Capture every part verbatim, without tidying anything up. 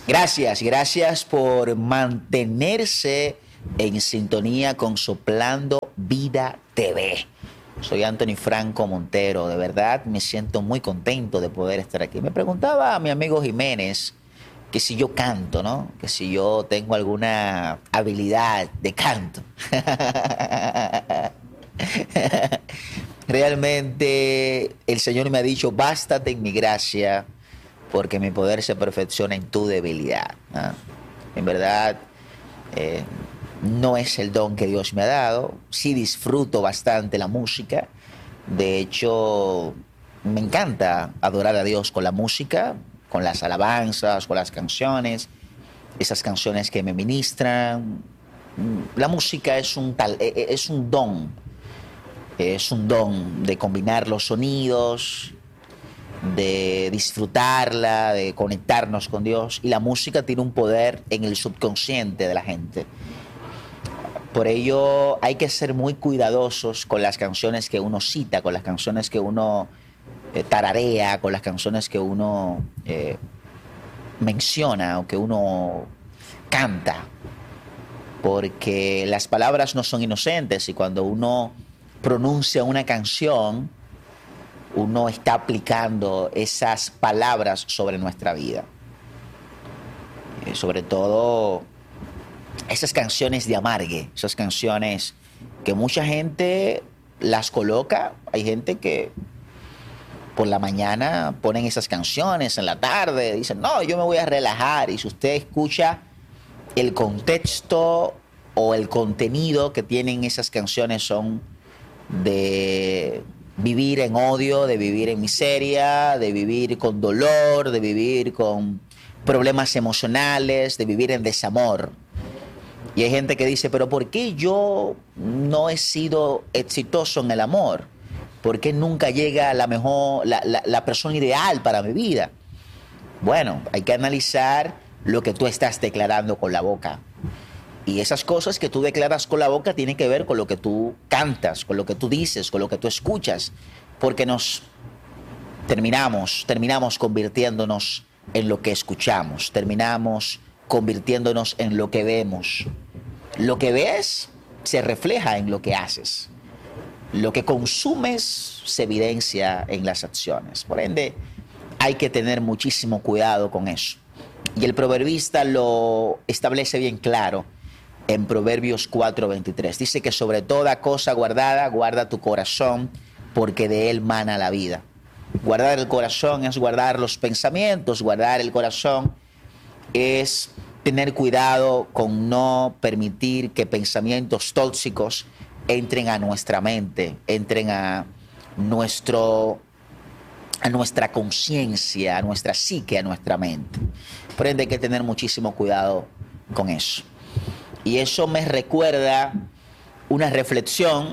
Gracias, gracias por mantenerse en sintonía con Soplando Vida T V. Soy Anthony Franco Montero. De verdad me siento muy contento de poder estar aquí. Me preguntaba a mi amigo Jiménez que si yo canto, ¿no? Que si yo tengo alguna habilidad de canto. Realmente el Señor me ha dicho, bástate en mi gracia, porque mi poder se perfecciona en tu debilidad, ¿no? En verdad, eh, no es el don que Dios me ha dado. Sí disfruto bastante la música. De hecho, me encanta adorar a Dios con la música, con las alabanzas, con las canciones, esas canciones que me ministran. La música es un, tal, es un don, es un don de combinar los sonidos, de disfrutarla, de conectarnos con Dios. Y la música tiene un poder en el subconsciente de la gente. Por ello hay que ser muy cuidadosos con las canciones que uno cita, con las canciones que uno eh, tararea, con las canciones que uno eh, menciona o que uno canta. Porque las palabras no son inocentes y cuando uno pronuncia una canción, uno está aplicando esas palabras sobre nuestra vida. Eh, sobre todo esas canciones de amargue, esas canciones que mucha gente las coloca. Hay gente que por la mañana ponen esas canciones, en la tarde dicen, no, yo me voy a relajar. Y si usted escucha el contexto o el contenido que tienen esas canciones, son de vivir en odio, de vivir en miseria, de vivir con dolor, de vivir con problemas emocionales, de vivir en desamor. Y hay gente que dice, pero ¿por qué yo no he sido exitoso en el amor? ¿Por qué nunca llega la mejor, la, la, la persona ideal para mi vida? Bueno, hay que analizar lo que tú estás declarando con la boca. Y esas cosas que tú declaras con la boca tienen que ver con lo que tú cantas, con lo que tú dices, con lo que tú escuchas, porque nos terminamos, terminamos convirtiéndonos en lo que escuchamos, terminamos convirtiéndonos en lo que vemos. Lo que ves se refleja en lo que haces. Lo que consumes se evidencia en las acciones. Por ende, hay que tener muchísimo cuidado con eso. Y el proverbista lo establece bien claro en Proverbios cuatro veintitrés. Dice que sobre toda cosa guardada, guarda tu corazón, porque de él mana la vida. Guardar el corazón es guardar los pensamientos, guardar el corazón es tener cuidado con no permitir que pensamientos tóxicos entren a nuestra mente, entren a, nuestro, a nuestra conciencia, a nuestra psique, a nuestra mente. Por ende hay que tener muchísimo cuidado con eso. Y eso me recuerda una reflexión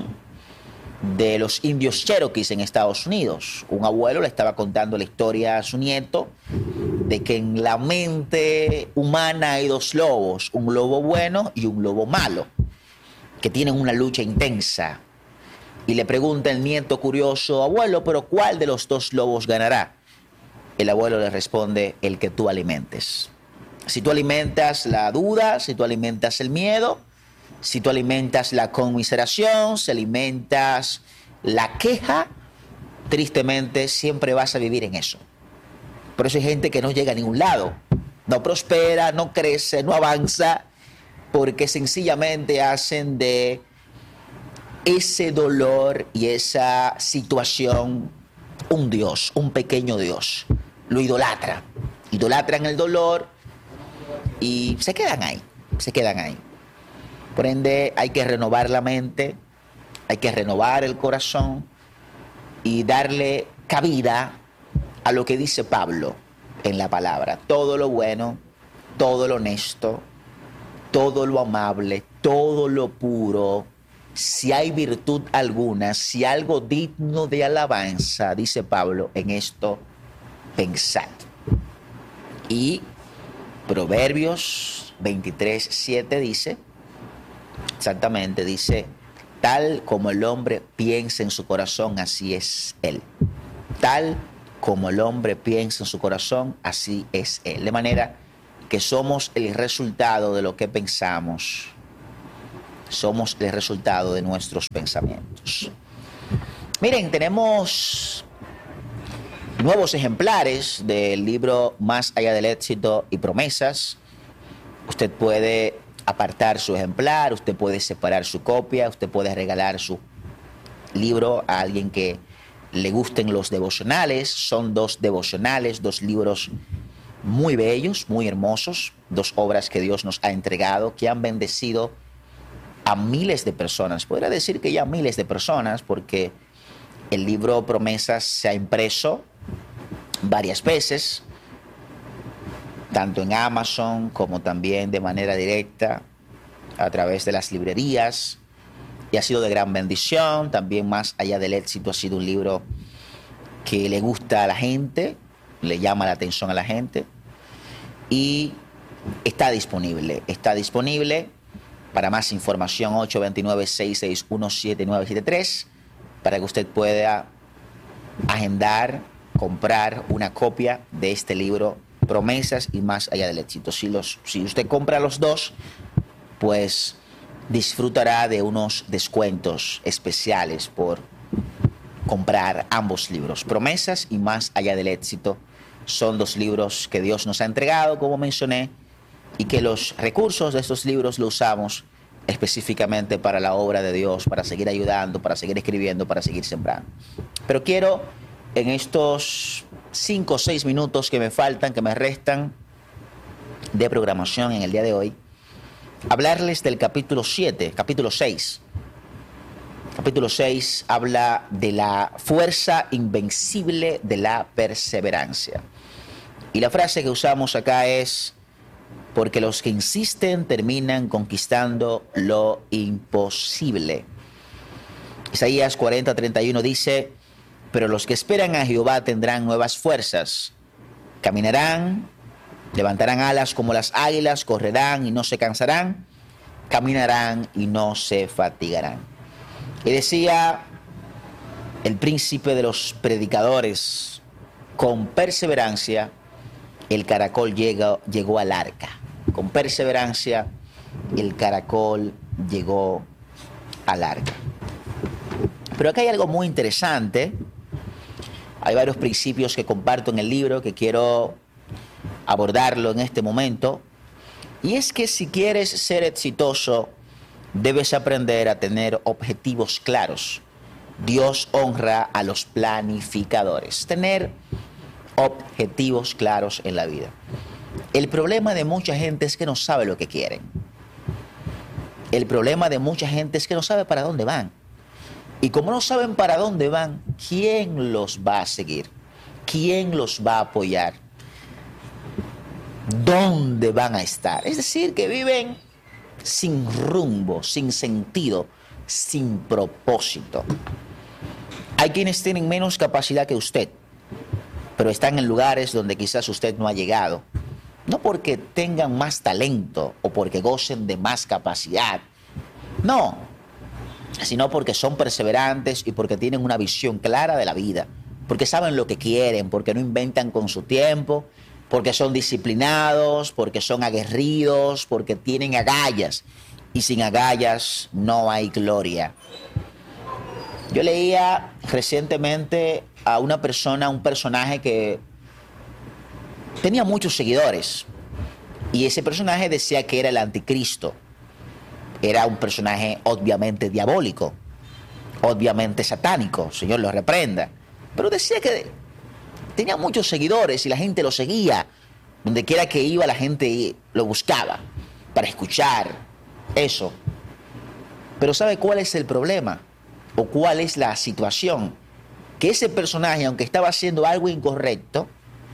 de los indios cherokees en Estados Unidos. Un abuelo le estaba contando la historia a su nieto de que en la mente humana hay dos lobos, un lobo bueno y un lobo malo, que tienen una lucha intensa. Y le pregunta el nieto curioso, abuelo, ¿pero cuál de los dos lobos ganará? El abuelo le responde, el que tú alimentes. Si tú alimentas la duda, si tú alimentas el miedo, si tú alimentas la conmiseración, si alimentas la queja, tristemente siempre vas a vivir en eso. Por eso hay gente que no llega a ningún lado, no prospera, no crece, no avanza, porque sencillamente hacen de ese dolor y esa situación un Dios, un pequeño Dios. Lo idolatra, idolatran el dolor y se quedan ahí, se quedan ahí. Por ende, hay que renovar la mente, hay que renovar el corazón y darle cabida a lo que dice Pablo en la palabra. Todo lo bueno, todo lo honesto, todo lo amable, todo lo puro, si hay virtud alguna, si algo digno de alabanza, dice Pablo, en esto pensad. Y Proverbios veintitrés, siete dice, exactamente, dice, tal como el hombre piensa en su corazón, así es él. Tal como el hombre piensa en su corazón, así es él. De manera que somos el resultado de lo que pensamos. Somos el resultado de nuestros pensamientos. Miren, tenemos nuevos ejemplares del libro Más allá del éxito y promesas. Usted puede apartar su ejemplar, usted puede separar su copia, usted puede regalar su libro a alguien que le gusten los devocionales. Son dos devocionales, dos libros muy bellos, muy hermosos, dos obras que Dios nos ha entregado, que han bendecido a miles de personas. Podría decir que ya miles de personas, porque el libro Promesas se ha impreso varias veces, tanto en Amazon como también de manera directa a través de las librerías, y ha sido de gran bendición. También Más allá del éxito ha sido un libro que le gusta a la gente, le llama la atención a la gente, y está disponible, está disponible. Para más información, ocho dos nueve, seis seis uno, siete nueve siete tres, para que usted pueda agendar, comprar una copia de este libro, Promesas y Más allá del éxito. Si, los, si usted compra los dos, pues disfrutará de unos descuentos especiales por comprar ambos libros. Promesas y Más allá del éxito son dos libros que Dios nos ha entregado, como mencioné, y que los recursos de estos libros los usamos específicamente para la obra de Dios, para seguir ayudando, para seguir escribiendo, para seguir sembrando. Pero quiero, en estos cinco o seis minutos que me faltan, que me restan de programación en el día de hoy, hablarles del capítulo siete, capítulo seis. Capítulo seis habla de la fuerza invencible de la perseverancia. Y la frase que usamos acá es: porque los que insisten terminan conquistando lo imposible. Isaías cuarenta, treinta y uno dice: pero los que esperan a Jehová tendrán nuevas fuerzas, caminarán, levantarán alas como las águilas, correrán y no se cansarán, caminarán y no se fatigarán. Y decía el príncipe de los predicadores: con perseverancia el caracol llegó, llegó al arca. Con perseverancia el caracol llegó al arca. Pero acá hay algo muy interesante. Hay varios principios que comparto en el libro que quiero abordarlo en este momento. Y es que si quieres ser exitoso, debes aprender a tener objetivos claros. Dios honra a los planificadores. Tener objetivos claros en la vida. El problema de mucha gente es que no sabe lo que quieren. El problema de mucha gente es que no sabe para dónde van. Y como no saben para dónde van, ¿quién los va a seguir? ¿Quién los va a apoyar? ¿Dónde van a estar? Es decir, que viven sin rumbo, sin sentido, sin propósito. Hay quienes tienen menos capacidad que usted, pero están en lugares donde quizás usted no ha llegado. No porque tengan más talento o porque gocen de más capacidad. No, sino porque son perseverantes y porque tienen una visión clara de la vida. Porque saben lo que quieren, porque no inventan con su tiempo, porque son disciplinados, porque son aguerridos, porque tienen agallas. Y sin agallas no hay gloria. Yo leía recientemente a una persona, un personaje que tenía muchos seguidores. Y ese personaje decía que era el anticristo. Era un personaje obviamente diabólico, obviamente satánico, Señor lo reprenda. Pero decía que tenía muchos seguidores y la gente lo seguía. Donde quiera que iba, la gente lo buscaba para escuchar eso. Pero ¿sabe cuál es el problema? ¿O cuál es la situación? Que ese personaje, aunque estaba haciendo algo incorrecto,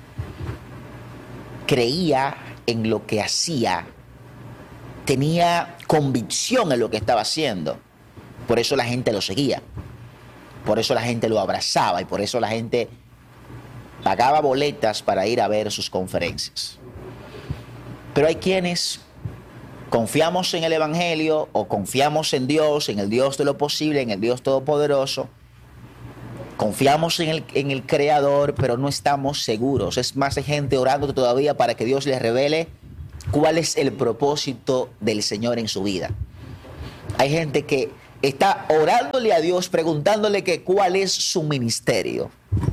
creía en lo que hacía, tenía convicción en lo que estaba haciendo. Por eso la gente lo seguía, por eso la gente lo abrazaba y por eso la gente pagaba boletas para ir a ver sus conferencias. Pero hay quienes confiamos en el Evangelio o confiamos en Dios, en el Dios de lo posible, en el Dios todopoderoso. Confiamos en el, en el Creador, pero no estamos seguros. Es más, hay gente orando todavía para que Dios les revele cuál es el propósito del Señor en su vida. Hay gente que está orándole a Dios, preguntándole que cuál es su ministerio.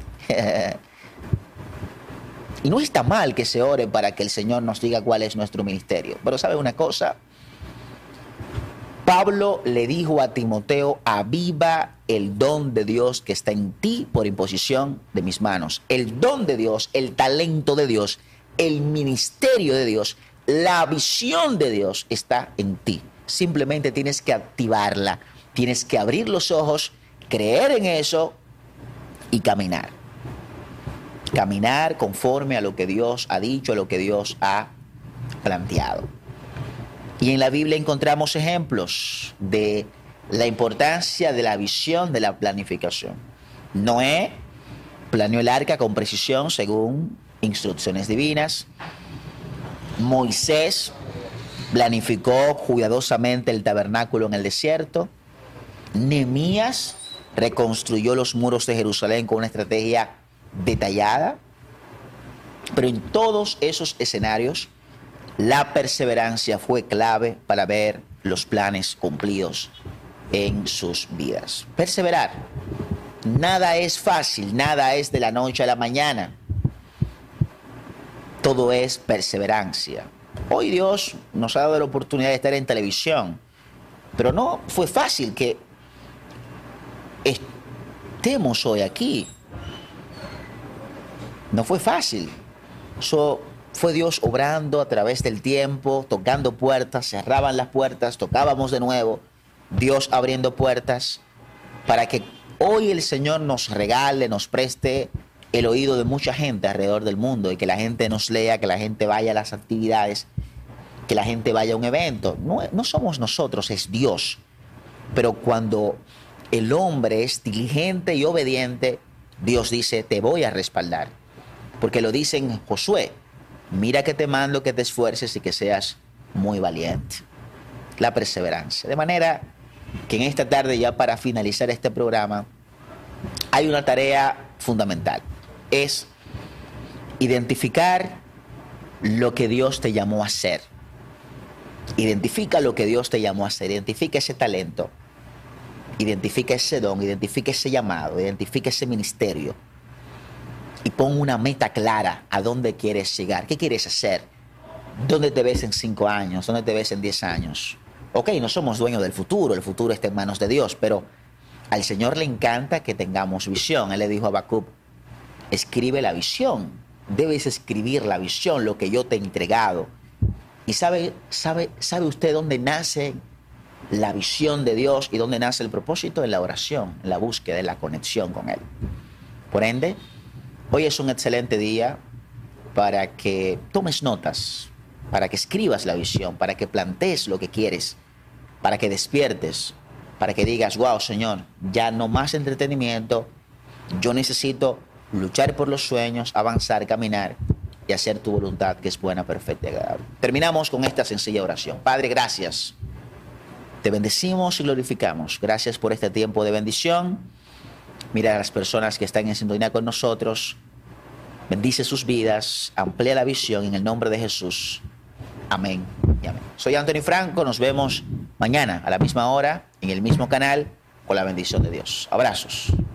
Y no está mal que se ore para que el Señor nos diga cuál es nuestro ministerio. Pero ¿sabe una cosa? Pablo le dijo a Timoteo: aviva el don de Dios que está en ti por imposición de mis manos. El don de Dios, el talento de Dios, el ministerio de Dios, la visión de Dios está en ti. Simplemente tienes que activarla, tienes que abrir los ojos, creer en eso y caminar. Caminar conforme a lo que Dios ha dicho, a lo que Dios ha planteado. Y en la Biblia encontramos ejemplos de la importancia de la visión, de la planificación. Noé planeó el arca con precisión según instrucciones divinas. Moisés planificó cuidadosamente el tabernáculo en el desierto. Nehemías reconstruyó los muros de Jerusalén con una estrategia detallada. Pero en todos esos escenarios, la perseverancia fue clave para ver los planes cumplidos en sus vidas. Perseverar. Nada es fácil, nada es de la noche a la mañana. Todo es perseverancia. Hoy Dios nos ha dado la oportunidad de estar en televisión, pero no fue fácil que estemos hoy aquí. No fue fácil. Eso fue Dios obrando a través del tiempo, tocando puertas, cerraban las puertas, tocábamos de nuevo, Dios abriendo puertas para que hoy el Señor nos regale, nos preste el oído de mucha gente alrededor del mundo y que la gente nos lea, que la gente vaya a las actividades, que la gente vaya a un evento. No, no somos nosotros, es Dios. Pero cuando el hombre es diligente y obediente, Dios dice: te voy a respaldar. Porque lo dice en Josué: mira que te mando que te esfuerces y que seas muy valiente. La perseverancia. De manera que en esta tarde, ya para finalizar este programa, hay una tarea fundamental. Es identificar lo que Dios te llamó a hacer. Identifica lo que Dios te llamó a hacer. Identifica ese talento. Identifica ese don. Identifica ese llamado. Identifica ese ministerio. Y pon una meta clara a dónde quieres llegar. ¿Qué quieres hacer? ¿Dónde te ves en cinco años? ¿Dónde te ves en diez años? Ok, no somos dueños del futuro. El futuro está en manos de Dios. Pero al Señor le encanta que tengamos visión. Él le dijo a Habacuc: escribe la visión. Debes escribir la visión, lo que yo te he entregado. ¿Y sabe, sabe, sabe usted dónde nace la visión de Dios y dónde nace el propósito? En la oración, en la búsqueda, en la conexión con Él. Por ende, hoy es un excelente día para que tomes notas, para que escribas la visión, para que plantees lo que quieres, para que despiertes, para que digas: wow, Señor, ya no más entretenimiento, yo necesito luchar por los sueños, avanzar, caminar y hacer tu voluntad, que es buena, perfecta y agradable. Terminamos con esta sencilla oración. Padre, gracias. Te bendecimos y glorificamos. Gracias por este tiempo de bendición. Mira a las personas que están en sintonía con nosotros. Bendice sus vidas. Amplía la visión en el nombre de Jesús. Amén y amén. Soy Anthony Franco. Nos vemos mañana a la misma hora en el mismo canal con la bendición de Dios. Abrazos.